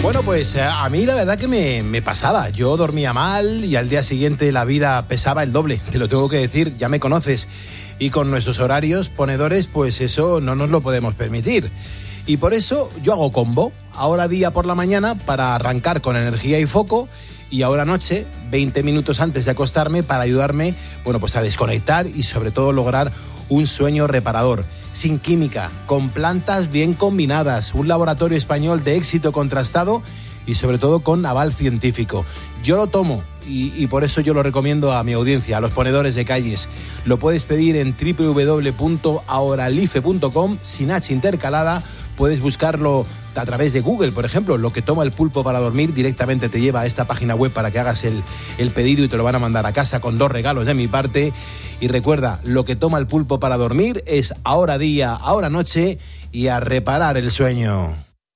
Bueno, pues a mí la verdad que me pasaba. Yo dormía mal y al día siguiente la vida pesaba el doble. Te lo tengo que decir, ya me conoces. Y con nuestros horarios ponedores, pues eso no nos lo podemos permitir. Y por eso yo hago combo. Ahora día por la mañana para arrancar con energía y foco. Y ahora noche, 20 minutos antes de acostarme para ayudarme, bueno, pues a desconectar y sobre todo lograr un sueño reparador. Sin química, con plantas bien combinadas, un laboratorio español de éxito contrastado y sobre todo con aval científico. Yo lo tomo y por eso yo lo recomiendo a mi audiencia, a los ponedores de calles. Lo puedes pedir en www.ahoralife.com sin H intercalada. Puedes buscarlo a través de Google, por ejemplo, lo que toma el pulpo para dormir, directamente te lleva a esta página web para que hagas el pedido y te lo van a mandar a casa con 2 regalos de mi parte. Y recuerda, lo que toma el pulpo para dormir es ahora día, ahora noche y a reparar el sueño.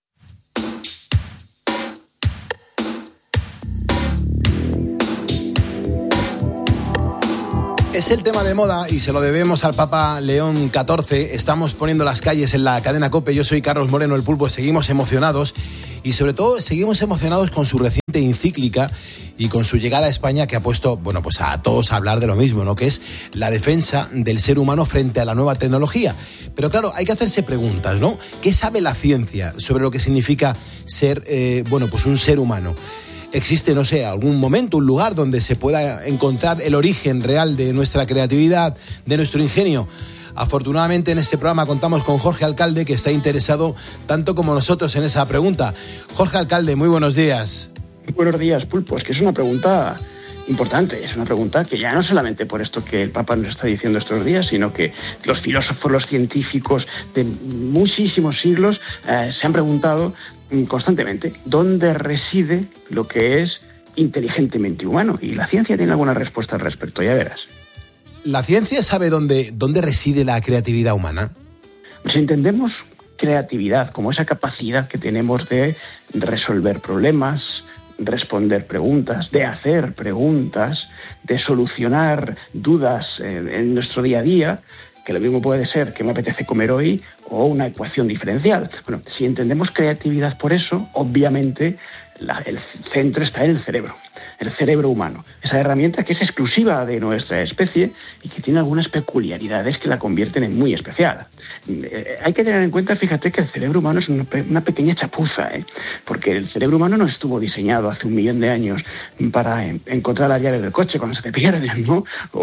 Es el tema de moda y se lo debemos al Papa León XIV. Estamos poniendo las calles en la cadena COPE. Yo soy Carlos Moreno, el Pulpo. Seguimos emocionados y sobre todo seguimos emocionados con su reciente encíclica y con su llegada a España, que ha puesto, bueno, pues a todos a hablar de lo mismo, ¿no? Que es la defensa del ser humano frente a la nueva tecnología. Pero claro, hay que hacerse preguntas, ¿no? ¿Qué sabe la ciencia sobre lo que significa ser, pues un ser humano? ¿Existe, no sé, algún momento, un lugar donde se pueda encontrar el origen real de nuestra creatividad, de nuestro ingenio? Afortunadamente en este programa contamos con Jorge Alcalde, que está interesado tanto como nosotros en esa pregunta. Jorge Alcalde, muy buenos días. Buenos días, Pulpo. Es que es una pregunta importante, es una pregunta que ya no solamente por esto que el Papa nos está diciendo estos días, sino que los filósofos, los científicos de muchísimos siglos se han preguntado constantemente dónde reside lo que es inteligentemente humano, y la ciencia tiene alguna respuesta al respecto, ya verás. ¿La ciencia sabe dónde reside la creatividad humana? Pues entendemos creatividad como esa capacidad que tenemos de resolver problemas, responder preguntas, de hacer preguntas, de solucionar dudas en nuestro día a día, que lo mismo puede ser qué me apetece comer hoy o una ecuación diferencial. Bueno, si entendemos creatividad por eso, obviamente el centro está en el cerebro humano. Esa herramienta que es exclusiva de nuestra especie y que tiene algunas peculiaridades que la convierten en muy especial. Hay que tener en cuenta, fíjate, que el cerebro humano es una pequeña chapuza, porque el cerebro humano no estuvo diseñado hace 1.000.000 de años para encontrar las llaves del coche cuando se te pierden, ¿no?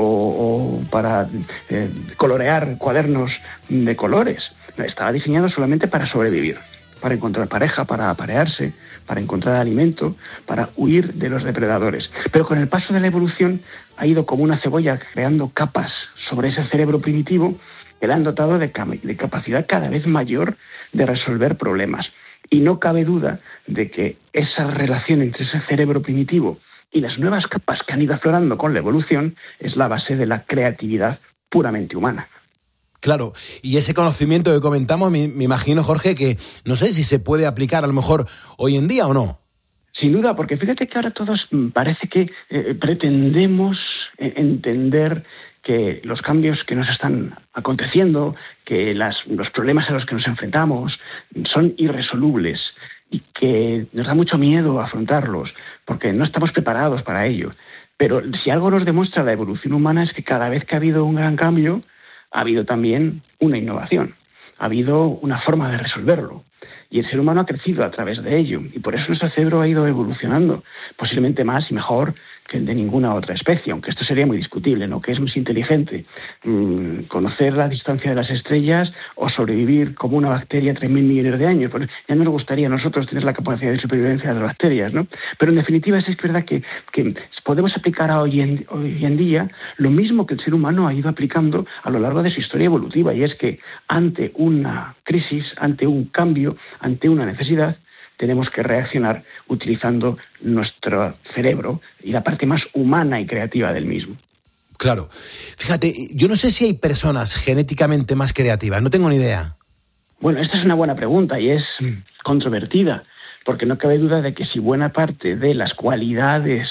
O para colorear cuadernos de colores. Estaba diseñado solamente para sobrevivir, para encontrar pareja, para aparearse, para encontrar alimento, para huir de los depredadores. Pero con el paso de la evolución ha ido como una cebolla creando capas sobre ese cerebro primitivo que le han dotado de capacidad cada vez mayor de resolver problemas. Y no cabe duda de que esa relación entre ese cerebro primitivo y las nuevas capas que han ido aflorando con la evolución es la base de la creatividad puramente humana. Claro, y ese conocimiento que comentamos, me imagino, Jorge, que no sé si se puede aplicar a lo mejor hoy en día o no. Sin duda, porque fíjate que ahora todos parece que pretendemos entender que los cambios que nos están aconteciendo, que los problemas a los que nos enfrentamos son irresolubles y que nos da mucho miedo afrontarlos porque no estamos preparados para ello. Pero si algo nos demuestra la evolución humana es que cada vez que ha habido un gran cambio, ha habido también una innovación, ha habido una forma de resolverlo. Y el ser humano ha crecido a través de ello. Y por eso nuestro cerebro ha ido evolucionando, posiblemente más y mejor que el de ninguna otra especie, aunque esto sería muy discutible, ¿no? ¿Qué es más inteligente? ¿Conocer la distancia de las estrellas o sobrevivir como una bacteria 3.000 millones de años? Pues ya no nos gustaría a nosotros tener la capacidad de supervivencia de las bacterias, ¿no? Pero en definitiva es verdad que podemos aplicar hoy en día lo mismo que el ser humano ha ido aplicando a lo largo de su historia evolutiva, y es que ante una crisis, ante un cambio, ante una necesidad, tenemos que reaccionar utilizando nuestro cerebro y la parte más humana y creativa del mismo. Claro. Fíjate, yo no sé si hay personas genéticamente más creativas, no tengo ni idea. Bueno, esta es una buena pregunta y es controvertida, porque no cabe duda de que si buena parte de las cualidades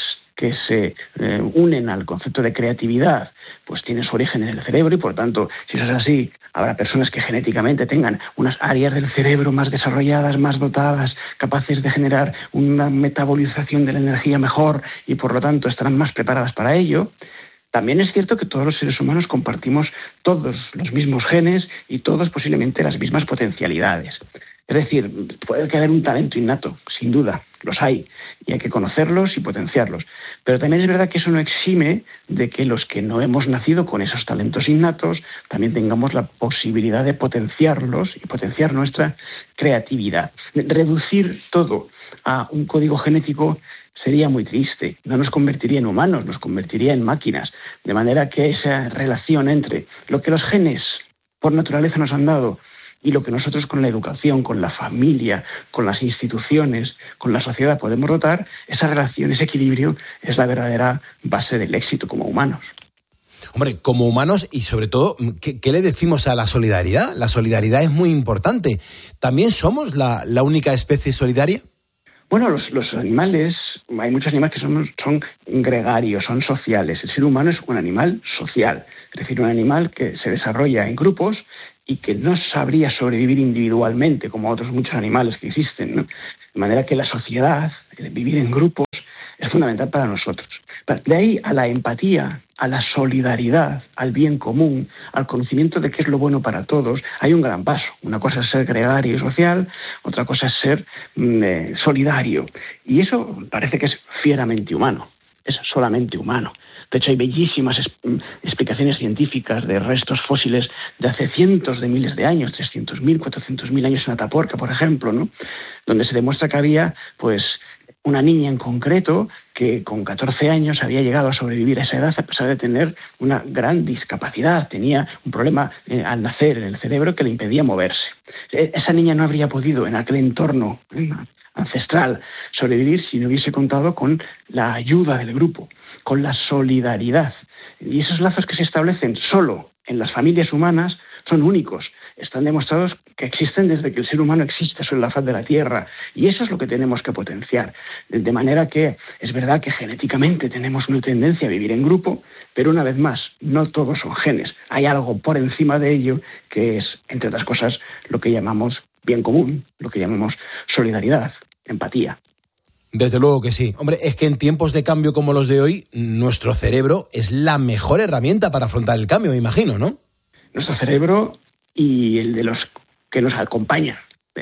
que se unen al concepto de creatividad, pues tienen su origen en el cerebro y, por tanto, si eso es así, habrá personas que genéticamente tengan unas áreas del cerebro más desarrolladas, más dotadas, capaces de generar una metabolización de la energía mejor y, por lo tanto, estarán más preparadas para ello. También es cierto que todos los seres humanos compartimos todos los mismos genes y todos posiblemente las mismas potencialidades. Es decir, puede haber un talento innato, sin duda, los hay, y hay que conocerlos y potenciarlos. Pero también es verdad que eso no exime de que los que no hemos nacido con esos talentos innatos también tengamos la posibilidad de potenciarlos y potenciar nuestra creatividad. Reducir todo a un código genético sería muy triste, no nos convertiría en humanos, nos convertiría en máquinas. De manera que esa relación entre lo que los genes por naturaleza nos han dado y lo que nosotros con la educación, con la familia, con las instituciones, con la sociedad podemos dotar, esa relación, ese equilibrio es la verdadera base del éxito como humanos. Hombre, como humanos y sobre todo, ¿qué le decimos a la solidaridad? La solidaridad es muy importante. ¿También somos la única especie solidaria? Bueno, los animales, hay muchos animales que son gregarios, son sociales. El ser humano es un animal social, es decir, un animal que se desarrolla en grupos y que no sabría sobrevivir individualmente como otros muchos animales que existen, ¿no? De manera que la sociedad, el vivir en grupos, es fundamental para nosotros. De ahí a la empatía, a la solidaridad, al bien común, al conocimiento de qué es lo bueno para todos, hay un gran paso. Una cosa es ser gregario y social, otra cosa es ser solidario. Y eso parece que es fieramente humano. Es solamente humano. De hecho, hay bellísimas explicaciones científicas de restos fósiles de hace cientos de miles de años, 300.000, 400.000 años en Atapuerca, por ejemplo, ¿no? Donde se demuestra que había, pues, una niña en concreto que con 14 años había llegado a sobrevivir a esa edad a pesar de tener una gran discapacidad. Tenía un problema al nacer en el cerebro que le impedía moverse. Esa niña no habría podido en aquel entorno ancestral sobrevivir si no hubiese contado con la ayuda del grupo, con la solidaridad. Y esos lazos que se establecen solo en las familias humanas son únicos. Están demostrados que existen desde que el ser humano existe sobre la faz de la Tierra. Y eso es lo que tenemos que potenciar. De manera que es verdad que genéticamente tenemos una tendencia a vivir en grupo, pero una vez más, no todos son genes. Hay algo por encima de ello que es, entre otras cosas, lo que llamamos bien común, lo que llamamos solidaridad, empatía. Desde luego que sí. Hombre, es que en tiempos de cambio como los de hoy, nuestro cerebro es la mejor herramienta para afrontar el cambio, me imagino, ¿no? Nuestro cerebro y el de los que nos acompañan,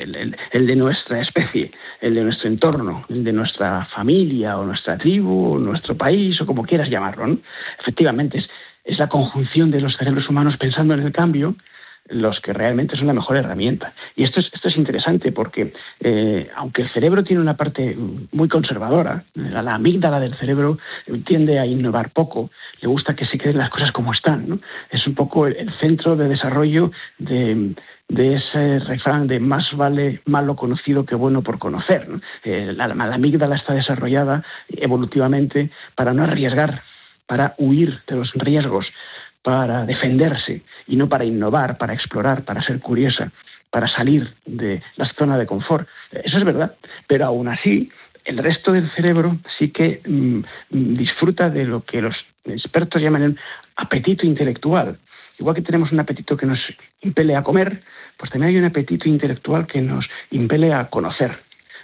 el de nuestra especie, el de nuestro entorno, el de nuestra familia o nuestra tribu o nuestro país o como quieras llamarlo, ¿no? Efectivamente, es la conjunción de los cerebros humanos pensando en el cambio los que realmente son la mejor herramienta. Y esto es interesante porque, aunque el cerebro tiene una parte muy conservadora, la amígdala del cerebro tiende a innovar poco, le gusta que se queden las cosas como están, ¿no? Es un poco el centro de desarrollo de ese refrán de más vale malo conocido que bueno por conocer, ¿no? La amígdala está desarrollada evolutivamente para no arriesgar, para huir de los riesgos, para defenderse y no para innovar, para explorar, para ser curiosa, para salir de la zona de confort. Eso es verdad, pero aún así el resto del cerebro sí que disfruta de lo que los expertos llaman el apetito intelectual. Igual que tenemos un apetito que nos impele a comer, pues también hay un apetito intelectual que nos impele a conocer,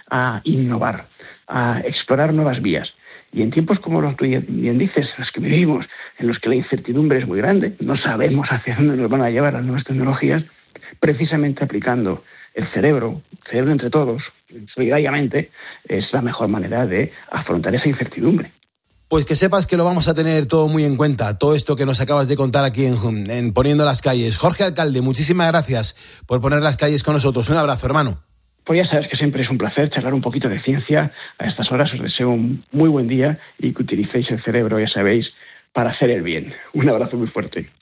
a innovar, a explorar nuevas vías. Y en tiempos como los que bien dices, en los que vivimos, en los que la incertidumbre es muy grande, no sabemos hacia dónde nos van a llevar las nuevas tecnologías, precisamente aplicando el cerebro entre todos, solidariamente, es la mejor manera de afrontar esa incertidumbre. Pues que sepas que lo vamos a tener todo muy en cuenta, todo esto que nos acabas de contar aquí en Poniendo las Calles. Jorge Alcalde, muchísimas gracias por poner las calles con nosotros. Un abrazo, hermano. Pues ya sabes que siempre es un placer charlar un poquito de ciencia. A estas horas os deseo un muy buen día y que utilicéis el cerebro, ya sabéis, para hacer el bien. Un abrazo muy fuerte.